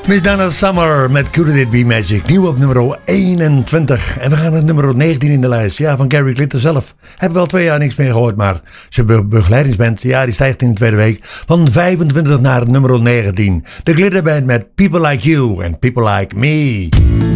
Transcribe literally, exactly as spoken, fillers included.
Miss Donna Summer met Couldn't It Be Magic. Nieuw op nummer eenentwintig. En we gaan naar nummer negentien in de lijst. Ja, van Gary Glitter zelf. Hebben we al twee jaar niks meer gehoord. Maar zijn be- begeleidingsband, ja, die stijgt in de tweede week. Van vijfentwintig naar nummer negentien. De Glitter Band met People Like You and People Like Me.